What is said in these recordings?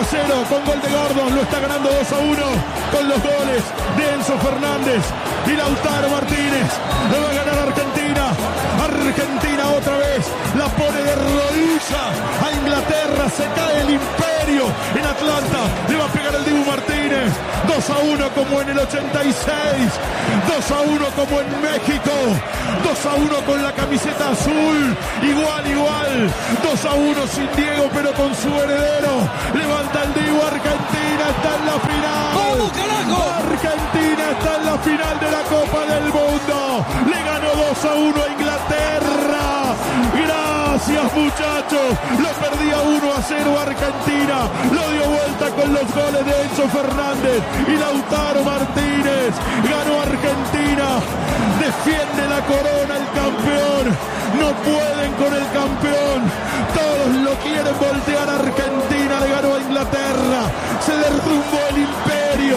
0 con gol de Gordon, lo está ganando 2-1 con los goles de Enzo Fernández y Lautaro Martínez. Lo va a ganar Argentina. Argentina otra vez la pone de rodilla a Inglaterra. Se cae el imperio en Atlanta. Le va a pegar el Dibu Martínez. 2-1 como en el 86. 2-1 como en México. 2-1 con la camiseta azul. Igual. 2-1 sin Diego, pero con su heredero. Levanta el Dibu. Argentina está en la final. ¡Vamos, carajo! Argentina está en la final de la Copa del Mundo. Le ganó 2-1 a Inglaterra. Gracias, muchachos. Lo perdía 1-0 Argentina. Lo dio vuelta con los goles de Enzo Fernández y Lautaro Martínez. Ganó Argentina. Defiende la corona el campeón. No pueden con el campeón. Todos lo quieren voltear. Argentina le ganó a Inglaterra. Se derrumbó el imperio.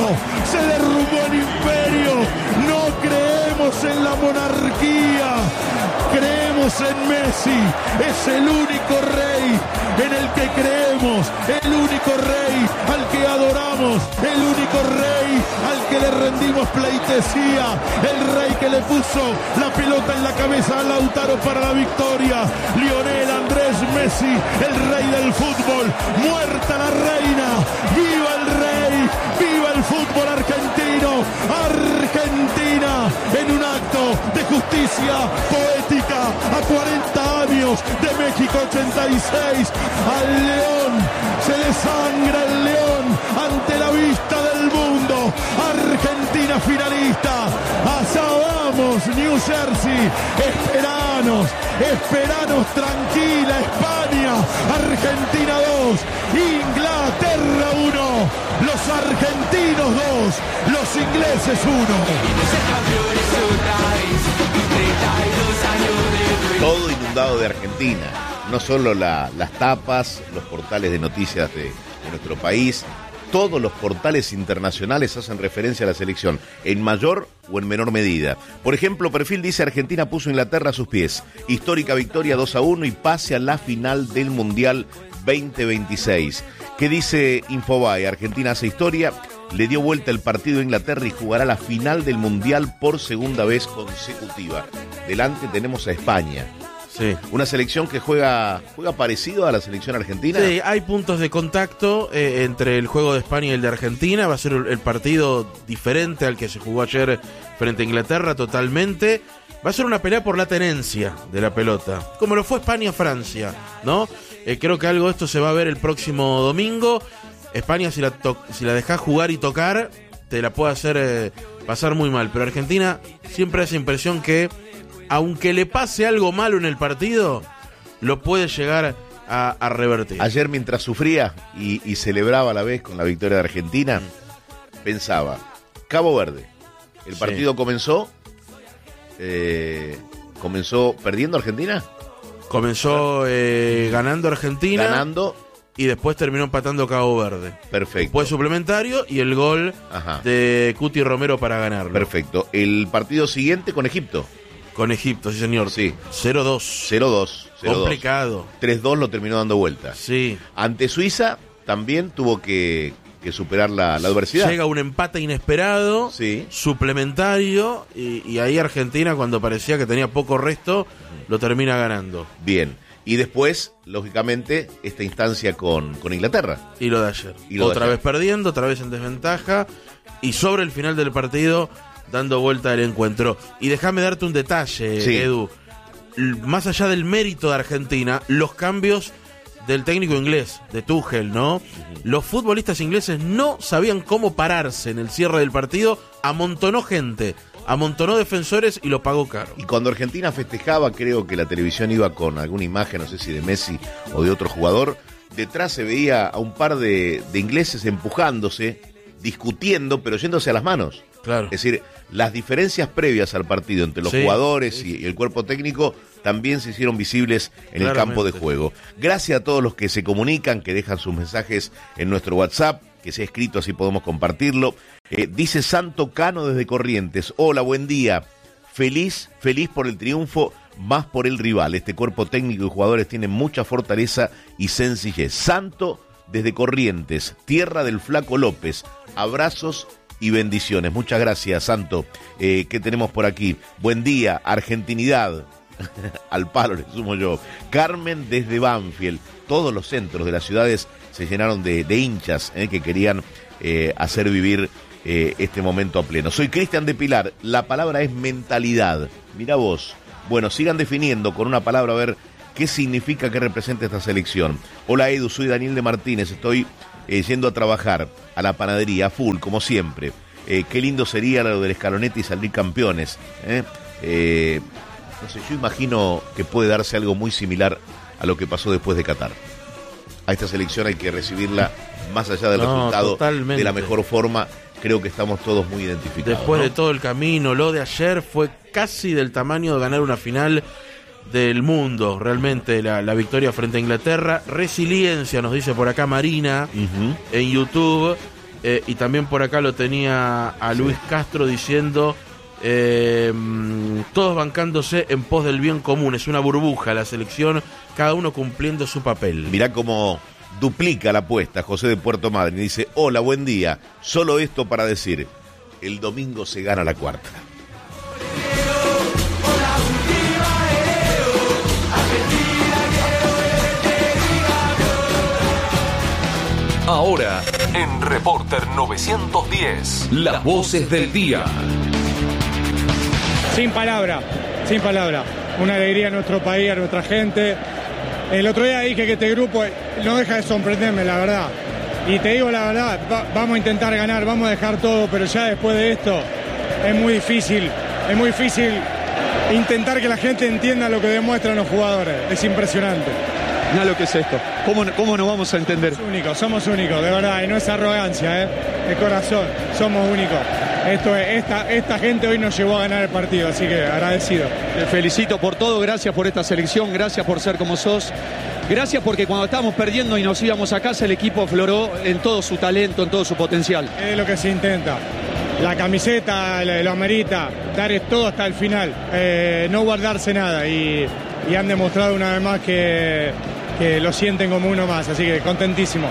No creemos en la monarquía. Creemos en Messi. Es el único rey en el que creemos. El único rey al que adoramos. El único rey al que le rendimos pleitesía. El rey que le puso la pelota en la cabeza a Lautaro para la victoria. Lionel Andrés Messi, el rey del fútbol. Muerta la reina. ¡Viva el rey! ¡Viva el fútbol argentino! Argentina en un acto de justicia poética a 40 años de México 86. Al león se desangra el león ante la vista del mundo. Argentina finalista. Allá vamos, New Jersey. Esperanos tranquila, España. Argentina 2, Inglaterra 1. Los argentinos 2, los ingleses 1. Todo inundado de Argentina. No solo las tapas, los portales de noticias de nuestro país. Todos los portales internacionales hacen referencia a la selección, en mayor o en menor medida. Por ejemplo, Perfil dice: Argentina puso a Inglaterra a sus pies. Histórica victoria 2-1 y pase a la final del Mundial 2026. ¿Qué dice Infobae? Argentina hace historia, le dio vuelta el partido a Inglaterra y jugará la final del Mundial por segunda vez consecutiva. Delante tenemos a España. Sí. Una selección que juega parecido a la selección argentina. Sí, hay puntos de contacto entre el juego de España y el de Argentina. Va a ser el partido diferente al que se jugó ayer frente a Inglaterra totalmente. Va a ser una pelea por la tenencia de la pelota, como lo fue España-Francia, ¿no? Creo que algo de esto se va a ver el próximo domingo. España, si la dejás jugar y tocar, te la puede hacer pasar muy mal. Pero Argentina siempre da esa impresión que, aunque le pase algo malo en el partido, lo puede llegar a revertir. Ayer, mientras sufría y celebraba a la vez con la victoria de Argentina, pensaba: Cabo Verde, el partido comenzó perdiendo Argentina. Comenzó ganando Argentina. Y después terminó empatando Cabo Verde. Perfecto. Fue suplementario y el gol de Cuti Romero para ganarlo. Perfecto. El partido siguiente con Egipto. Con Egipto, sí señor. Sí. 0-2. Complicado. 3-2 lo terminó dando vuelta. Sí. Ante Suiza también tuvo que superar la adversidad. Llega un empate inesperado, suplementario, y ahí Argentina, cuando parecía que tenía poco resto, lo termina ganando. Bien. Y después, lógicamente, esta instancia con Inglaterra. Y lo de ayer. Otra vez perdiendo, otra vez en desventaja, y sobre el final del partido, dando vuelta el encuentro. Y déjame darte un detalle, Edu. Más allá del mérito de Argentina, los cambios del técnico inglés, de Tuchel, ¿no? Los futbolistas ingleses no sabían cómo pararse en el cierre del partido, amontonó gente, amontonó defensores y lo pagó caro. Y cuando Argentina festejaba, creo que la televisión iba con alguna imagen, no sé si de Messi o de otro jugador, detrás se veía a un par de ingleses empujándose, discutiendo, pero yéndose a las manos. Claro. Es decir, las diferencias previas al partido entre los jugadores y el cuerpo técnico también se hicieron visibles en el campo de juego. Gracias a todos los que se comunican, que dejan sus mensajes en nuestro WhatsApp, que sea escrito, así podemos compartirlo. Dice Santo Cano desde Corrientes: hola, buen día. Feliz por el triunfo, más por el rival. Este cuerpo técnico y jugadores tienen mucha fortaleza y sencillez. Santo desde Corrientes, tierra del Flaco López. Abrazos y bendiciones. Muchas gracias, Santo. ¿Qué tenemos por aquí? Buen día, argentinidad. Al palo le sumo yo. Carmen desde Banfield. Todos los centros de las ciudades se llenaron de hinchas que querían hacer vivir este momento a pleno. Soy Cristian de Pilar. La palabra es mentalidad. Mirá vos. Bueno, sigan definiendo con una palabra a ver qué significa, qué representa esta selección. Hola Edu, soy Daniel de Martínez. Estoy yendo a trabajar a la panadería, a full, como siempre. Qué lindo sería lo del Scaloneta y salir campeones. No sé, yo imagino que puede darse algo muy similar a lo que pasó después de Qatar. A esta selección hay que recibirla más allá del resultado totalmente, de la mejor forma. Creo que estamos todos muy identificados. Después de todo el camino, lo de ayer fue casi del tamaño de ganar una final del mundo. Realmente la victoria frente a Inglaterra. Resiliencia, nos dice por acá Marina en YouTube. Y también por acá lo tenía a Luis Castro diciendo... todos bancándose en pos del bien común. Es una burbuja la selección, cada uno cumpliendo su papel. Mirá cómo duplica la apuesta José de Puerto Madryn. Dice, hola, buen día. Solo esto para decir, el domingo se gana la cuarta. Ahora, en Reporter 910, las voces del día. Sin palabra. Una alegría a nuestro país, a nuestra gente. El otro día dije que este grupo no deja de sorprenderme, la verdad. Y te digo la verdad, vamos a intentar ganar, vamos a dejar todo, pero ya después de esto es muy difícil intentar que la gente entienda lo que demuestran los jugadores. Es impresionante. Nada lo que es esto. ¿Cómo nos vamos a entender? Somos únicos, de verdad, y no es arrogancia, de corazón, somos únicos. Esta gente hoy nos llevó a ganar el partido, así que agradecido. Te felicito por todo, gracias por esta selección, gracias por ser como sos. Gracias porque cuando estábamos perdiendo y nos íbamos a casa, el equipo afloró en todo su talento, en todo su potencial. Es lo que se intenta. La camiseta lo amerita, dar todo hasta el final, no guardarse nada. Y han demostrado una vez más que lo sienten como uno más, así que contentísimo.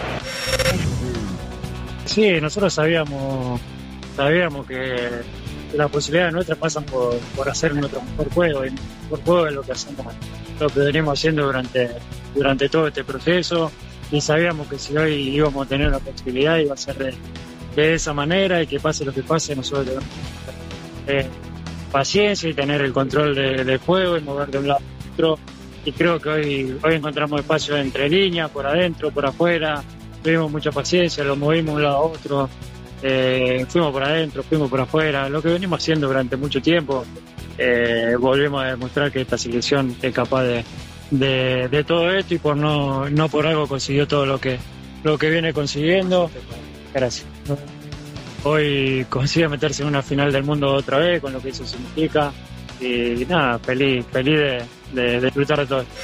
Sí, nosotros sabíamos que las posibilidades nuestras pasan por hacer nuestro mejor juego, y el mejor juego es lo que hacemos, lo que venimos haciendo durante todo este proceso, y sabíamos que si hoy íbamos a tener la posibilidad iba a ser de esa manera, y que pase lo que pase nosotros tenemos paciencia y tener el control del juego y mover de un lado a otro, y creo que hoy encontramos espacio entre líneas, por adentro, por afuera, tuvimos mucha paciencia, lo movimos de un lado a otro. Fuimos por adentro, fuimos por afuera, lo que venimos haciendo durante mucho tiempo. Volvemos a demostrar que esta selección es capaz de todo esto, y no por algo consiguió todo lo que viene consiguiendo. Gracias. Hoy consigue meterse en una final del mundo otra vez, con lo que eso significa, y nada, feliz de disfrutar de todo esto.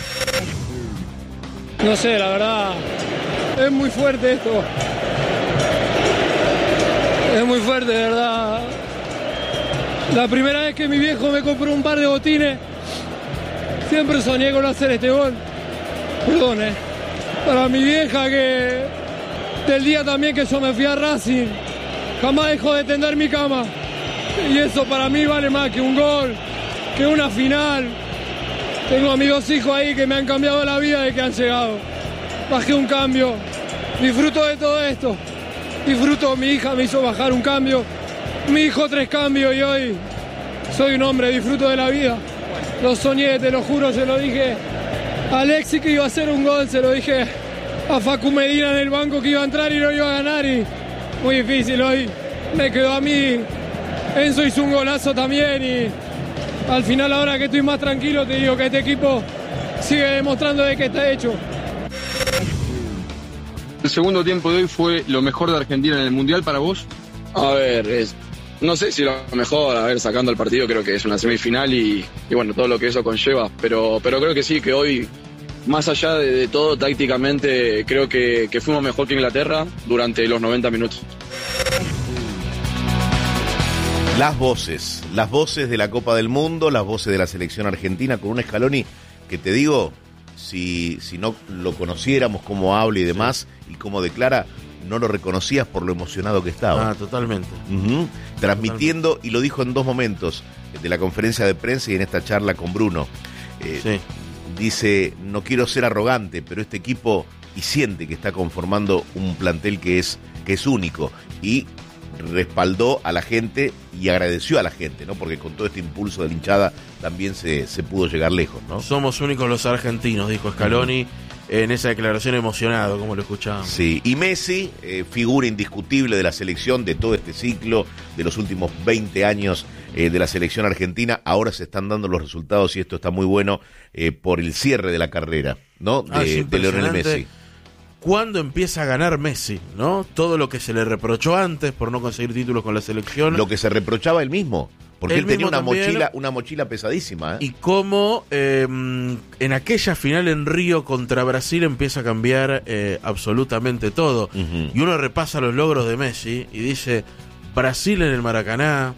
No sé, la verdad, es muy fuerte esto. Es muy fuerte, de verdad. La primera vez que mi viejo me compró un par de botines, siempre soñé con hacer este gol. Perdón, para mi vieja, que del día también que yo me fui a Racing, jamás dejó de tender mi cama. Y eso para mí vale más que un gol, que una final. Tengo a mis 2 hijos ahí que me han cambiado la vida de que han llegado. Bajé un cambio. Disfruto de todo esto. Disfruto, mi hija me hizo bajar un cambio, mi hijo 3 cambios, y hoy soy un hombre, disfruto de la vida. Lo soñé, te lo juro, se lo dije a Alexis que iba a hacer un gol, se lo dije a Facu Medina en el banco que iba a entrar y no iba a ganar, y muy difícil hoy. Me quedó a mí, Enzo hizo un golazo también, y al final, ahora que estoy más tranquilo, te digo que este equipo sigue demostrando de que está hecho. ¿El segundo tiempo de hoy fue lo mejor de Argentina en el Mundial para vos? A ver, no sé si lo mejor, sacando el partido, creo que es una semifinal y bueno, todo lo que eso conlleva, pero creo que sí, que hoy, más allá de todo, tácticamente, creo que fuimos mejor que Inglaterra durante los 90 minutos. Las voces de la Copa del Mundo, las voces de la selección argentina, con un Scaloni que, te digo, si no lo conociéramos, cómo habla y demás, y cómo declara, no lo reconocías por lo emocionado que estaba. Totalmente. Transmitiendo, totalmente. Y lo dijo en 2 momentos, de la conferencia de prensa y en esta charla con Bruno. Dice, no quiero ser arrogante, pero este equipo, y siente que está conformando un plantel que es único, y respaldó a la gente y agradeció a la gente, ¿no? Porque con todo este impulso de la hinchada también se pudo llegar lejos, ¿no? Somos únicos los argentinos, dijo Scaloni en esa declaración, emocionado, como lo escuchábamos. Sí, y Messi, figura indiscutible de la selección, de todo este ciclo, de los últimos 20 años de la selección argentina. Ahora se están dando los resultados y esto está muy bueno por el cierre de la carrera, ¿no? De Lionel Messi. ¿Cuándo empieza a ganar Messi, no? Todo lo que se le reprochó antes por no conseguir títulos con la selección. Lo que se reprochaba él mismo. Porque él tenía una mochila pesadísima. Y cómo en aquella final en Río contra Brasil empieza a cambiar absolutamente todo. Y uno repasa los logros de Messi y dice, Brasil en el Maracaná,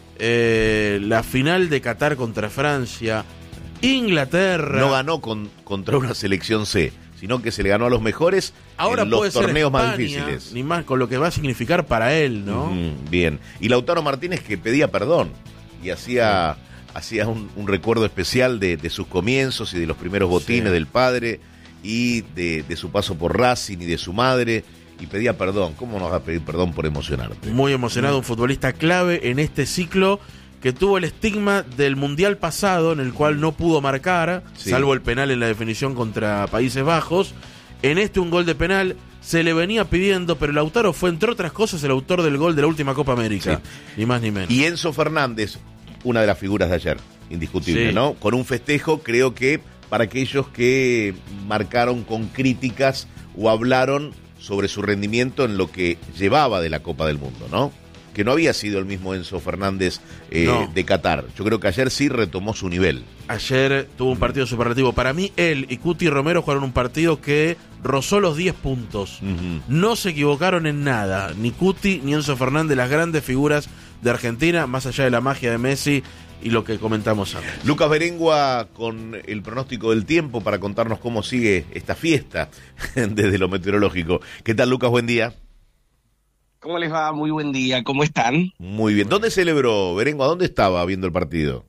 la final de Qatar contra Francia, Inglaterra. No ganó contra una selección C, sino que se le ganó a los mejores. Ahora en los torneos España, más difíciles. Ni más, con lo que va a significar para él, ¿no? Bien. Y Lautaro Martínez, que pedía perdón y hacía un recuerdo especial de sus comienzos y de los primeros botines del padre y de su paso por Racing y de su madre, y pedía perdón. ¿Cómo no vas a pedir perdón por emocionarte? Muy emocionado, un futbolista clave en este ciclo que tuvo el estigma del Mundial pasado, en el cual no pudo marcar, salvo el penal en la definición contra Países Bajos. En un gol de penal se le venía pidiendo, pero Lautaro fue, entre otras cosas, el autor del gol de la última Copa América, ni más ni menos. Y Enzo Fernández, una de las figuras de ayer, indiscutible, ¿no? Con un festejo, creo que para aquellos que marcaron con críticas o hablaron sobre su rendimiento en lo que llevaba de la Copa del Mundo, ¿no? Que no había sido el mismo Enzo Fernández de Qatar. Yo creo que ayer sí retomó su nivel. Ayer tuvo un partido superlativo. Para mí, él y Cuti Romero jugaron un partido que rozó los 10 puntos. No se equivocaron en nada. Ni Cuti ni Enzo Fernández, las grandes figuras de Argentina, más allá de la magia de Messi y lo que comentamos antes. Lucas Berengua con el pronóstico del tiempo para contarnos cómo sigue esta fiesta desde lo meteorológico. ¿Qué tal, Lucas? Buen día. ¿Cómo les va? Muy buen día. ¿Cómo están? Muy bien. ¿Dónde celebró, Berengua? ¿Dónde estaba viendo el partido?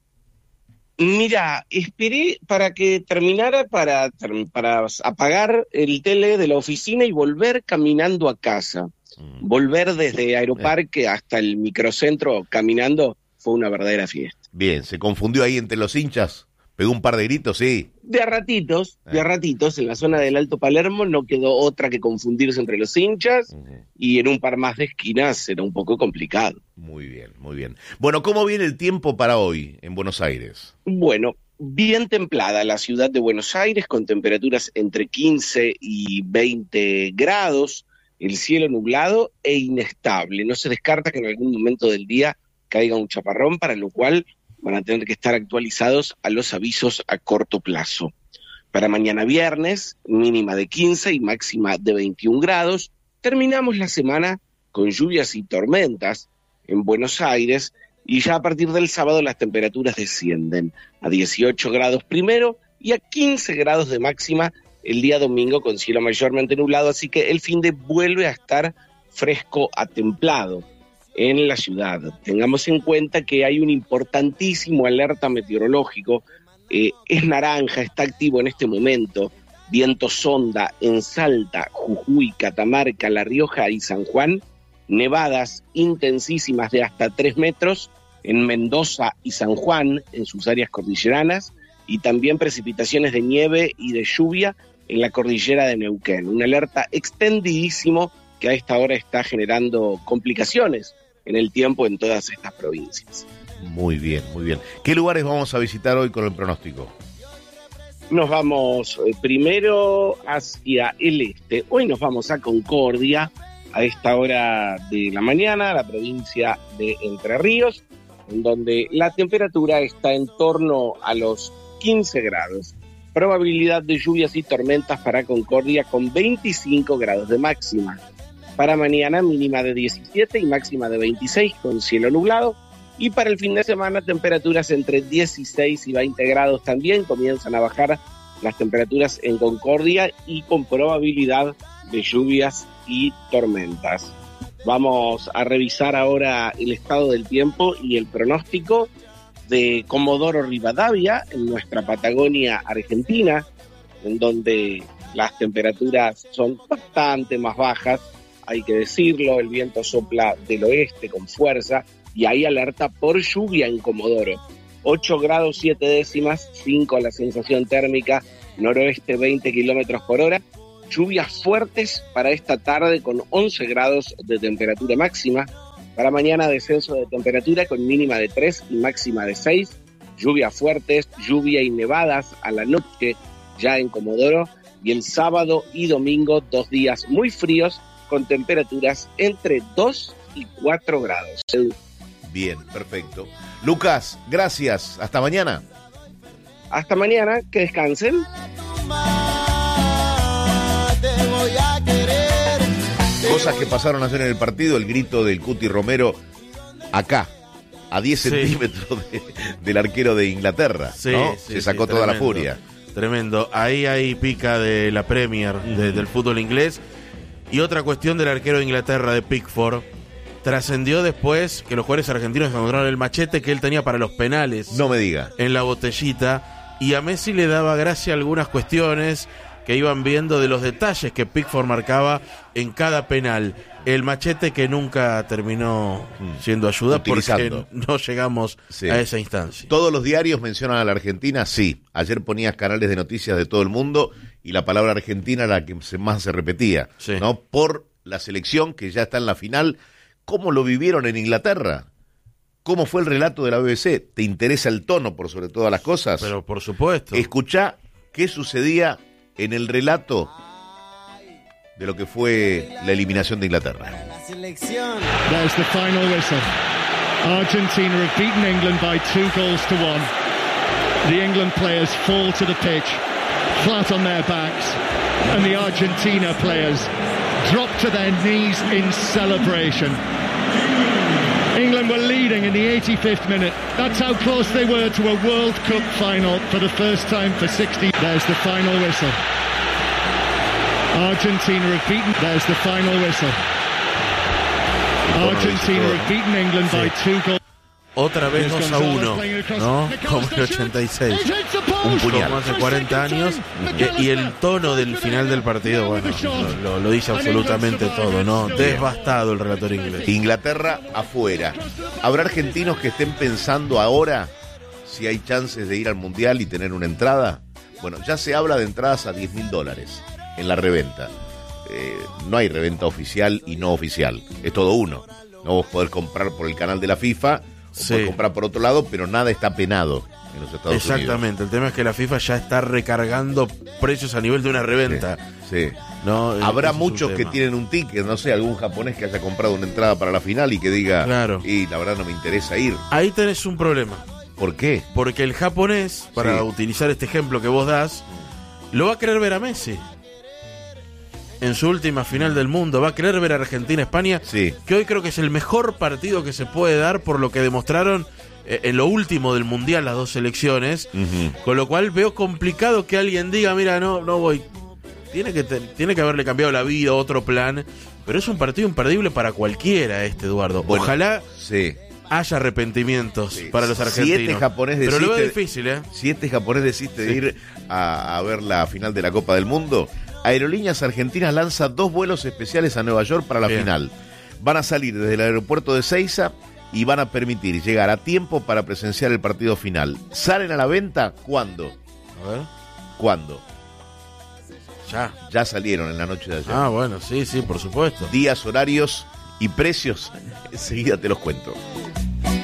Mira, esperé para que terminara para apagar el tele de la oficina y volver caminando a casa. Volver desde Aeroparque hasta el microcentro caminando fue una verdadera fiesta. Bien, ¿se confundió ahí entre los hinchas? ¿Pegó un par de gritos? Sí. De a ratitos, en la zona del Alto Palermo no quedó otra que confundirse entre los hinchas, y en un par más de esquinas era un poco complicado. Muy bien, muy bien. Bueno, ¿cómo viene el tiempo para hoy en Buenos Aires? Bueno, bien templada la ciudad de Buenos Aires, con temperaturas entre 15 y 20 grados, el cielo nublado e inestable. No se descarta que en algún momento del día caiga un chaparrón, para lo cual van a tener que estar actualizados a los avisos a corto plazo. Para mañana viernes, mínima de 15 y máxima de 21 grados. Terminamos la semana con lluvias y tormentas en Buenos Aires, y ya a partir del sábado las temperaturas descienden a 18 grados primero y a 15 grados de máxima el día domingo, con cielo mayormente nublado, así que el fin de vuelve a estar fresco a templado en la ciudad. Tengamos en cuenta que hay un importantísimo alerta meteorológico, es naranja, está activo en este momento, viento sonda en Salta, Jujuy, Catamarca, La Rioja y San Juan, nevadas intensísimas de hasta 3 metros en Mendoza y San Juan, en sus áreas cordilleranas, y también precipitaciones de nieve y de lluvia en la cordillera de Neuquén. Un alerta extendidísimo que a esta hora está generando complicaciones en el tiempo en todas estas provincias. Muy bien, muy bien. ¿Qué lugares vamos a visitar hoy con el pronóstico? Nos vamos primero hacia el este. Hoy nos vamos a Concordia a esta hora de la mañana, la provincia de Entre Ríos, en donde la temperatura está en torno a los 15 grados. Probabilidad de lluvias y tormentas para Concordia con 25 grados de máxima. Para mañana mínima de 17 y máxima de 26 con cielo nublado. Y para el fin de semana temperaturas entre 16 y 20 grados también. Comienzan a bajar las temperaturas en Concordia y con probabilidad de lluvias y tormentas. Vamos a revisar ahora el estado del tiempo y el pronóstico de Comodoro Rivadavia, en nuestra Patagonia Argentina, en donde las temperaturas son bastante más bajas, hay que decirlo, el viento sopla del oeste con fuerza y hay alerta por lluvia en Comodoro. 8 grados 7 décimas, 5 la sensación térmica, noroeste 20 kilómetros por hora. Lluvias fuertes para esta tarde con 11 grados de temperatura máxima. Para mañana descenso de temperatura con mínima de 3 y máxima de 6. Lluvias fuertes, lluvia y nevadas a la noche ya en Comodoro. Y el sábado y domingo 2 días muy fríos con temperaturas entre 2 y 4 grados. Bien, perfecto. Lucas, gracias. Hasta mañana. Hasta mañana, que descansen. Cosas que pasaron ayer en el partido, el grito del Cuti Romero acá, a 10 centímetros del arquero de Inglaterra, ¿no? Se sacó toda la furia. Tremendo. Ahí hay pica de la Premier, del fútbol inglés. Y otra cuestión del arquero de Inglaterra, de Pickford. Trascendió después que los jugadores argentinos encontraron el machete que él tenía para los penales. No me diga. En la botellita. Y a Messi le daba gracia algunas cuestiones que iban viendo de los detalles que Pickford marcaba en cada penal. El machete que nunca terminó siendo ayuda utilizando, porque no llegamos a esa instancia. ¿Todos los diarios mencionan a la Argentina? Sí. Ayer ponías canales de noticias de todo el mundo y la palabra Argentina era la que más se repetía, ¿no? Por la selección que ya está en la final. ¿Cómo lo vivieron en Inglaterra? ¿Cómo fue el relato de la BBC? ¿Te interesa el tono por sobre todas las cosas? Pero por supuesto. Escuchá qué sucedía en el relato de lo que fue la eliminación de Inglaterra. There's the final whistle. Argentina have beaten England by 2-1. The England players fall to the pitch, flat on their backs, and the Argentina players drop to their knees in celebration. England were leading in the 85th minute. That's how close they were to a World Cup final for the first time for 60. There's the final whistle. Argentina have beaten. There's the final whistle. Argentina have beaten England by 2-1. Otra vez 2-1, ¿no? Como el 86. Un puñal. Hace 40 años. Y el tono del final del partido, bueno, lo dice absolutamente todo, ¿no? Devastado el relator inglés. Inglaterra afuera. ¿Habrá argentinos que estén pensando ahora si hay chances de ir al Mundial y tener una entrada? Bueno, ya se habla de entradas a $10.000 en la reventa. No hay reventa oficial y no oficial. Es todo uno. No vos podés comprar por el canal de la FIFA o podés comprar por otro lado, pero nada está penado en los Estados Unidos. Exactamente. El tema es que la FIFA ya está recargando precios a nivel de una reventa. Sí. ¿No? Habrá muchos que tienen un ticket, no sé, algún japonés que haya comprado una entrada para la final y que diga, y la verdad no me interesa ir. Ahí tenés un problema. ¿Por qué? Porque el japonés, para utilizar este ejemplo que vos das, lo va a querer ver a Messi en su última final del mundo, va a querer ver a Argentina-España, que hoy creo que es el mejor partido que se puede dar por lo que demostraron en lo último del Mundial las dos selecciones, con lo cual veo complicado que alguien diga, mira, no voy. Tiene que haberle cambiado la vida, otro plan, pero es un partido imperdible para cualquiera Eduardo. Bueno, ojalá haya arrepentimientos para los argentinos. Pero lo veo difícil, Si japonés desiste de ir a ver la final de la Copa del Mundo, Aerolíneas Argentinas lanza 2 vuelos especiales a Nueva York para la final. Van a salir desde el aeropuerto de Ezeiza y van a permitir llegar a tiempo para presenciar el partido final. ¿Salen a la venta? ¿Cuándo? A ver. ¿Cuándo? Ya salieron en la noche de ayer. Ah, bueno, sí, por supuesto. Días, horarios y precios, enseguida te los cuento.